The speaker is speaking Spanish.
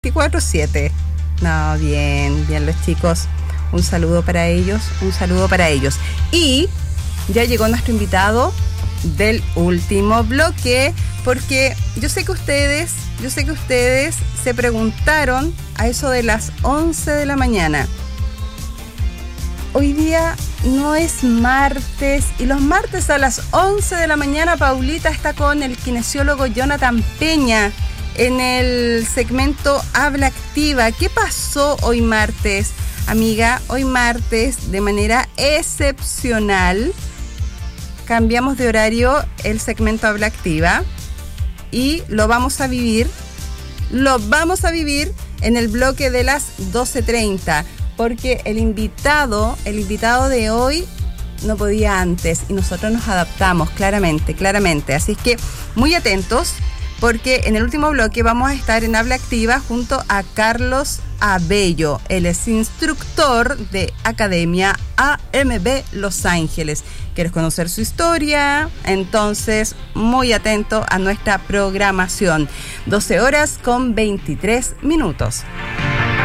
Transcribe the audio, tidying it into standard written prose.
24/7. No, bien los chicos. Un saludo para ellos. Y ya llegó nuestro invitado del último bloque, porque yo sé que ustedes se preguntaron a eso de las 11 de la mañana. Hoy día no es martes, y los martes a las 11 de la mañana Paulita está con el kinesiólogo Jonathan Peña en el segmento Habla Activa. ¿Qué pasó hoy martes? Amiga, hoy martes, de manera excepcional, cambiamos de horario el segmento Habla Activa y lo vamos a vivir en el bloque de las 12:30, porque el invitado de hoy no podía antes y nosotros nos adaptamos claramente. Así es que muy atentos, porque en el último bloque vamos a estar en Habla Activa junto a Carlos Abello. Él es instructor de Academia AMB Los Ángeles. ¿Quieres conocer su historia? Entonces, muy atento a nuestra programación. 12:23 minutos.